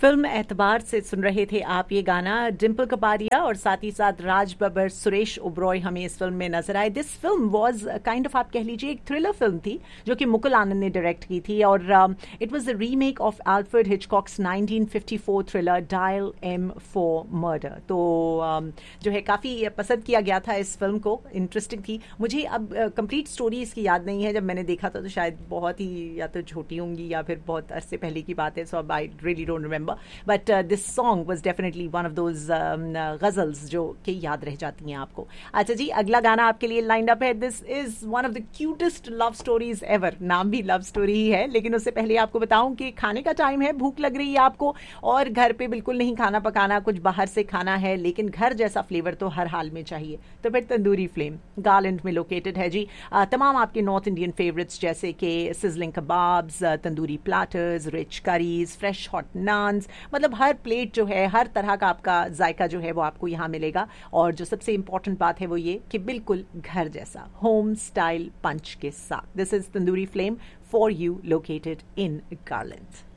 Film एतबार से सुन रहे थे आप ये गाना। डिम्पल कपाडिया और साथ ही साथ राज बब्बर, सुरेश ओबरॉय हमें इस फिल्म में नजर आए। This film was kind of, आप कह लीजिए, एक थ्रिलर फिल्म थी जो कि मुकुल आनंद ने डायरेक्ट की थी और it was the remake of Alfred हिचकॉक्स 1954 thriller dial M for murder. तो जो है काफ़ी पसंद किया गया था इस फिल्म को, इंटरेस्टिंग थी। मुझे अब कंप्लीट स्टोरी इसकी याद नहीं है, जब मैंने देखा था तो शायद बहुत ही या तो छोटी होंगी या फिर बहुत अरसे पहले की बात है, सो अब I really don't remember. But this song was definitely one of those ghazals जो कि याद रह जाती हैं आपको। अच्छा जी, अगला गाना आपके लिए लाइंड अप है। This is one of the cutest love stories ever. नाम भी लव स्टोरी ही है, लेकिन उससे पहले आपको बताऊं कि खाने का टाइम है, भूख लग रही है आपको और घर पे बिल्कुल नहीं खाना पकाना, कुछ बाहर से खाना है, लेकिन घर जैसा फ्लेवर तो हर हाल में चाहिए। तो फिर तंदूरी फ्लेम गार्लैंड में लोकेटेड है जी। तमाम आपके नॉर्थ इंडियन फेवरेट्स जैसे कि sizzling kebabs, tandoori platters, rich curries, fresh hot naans, मतलब हर प्लेट जो है, हर तरह का आपका जायका जो है वो आपको यहाँ मिलेगा। और जो सबसे इंपॉर्टेंट बात है वो ये कि बिल्कुल घर जैसा होम स्टाइल पंच के साथ। This is tandoori flame for you located in garland.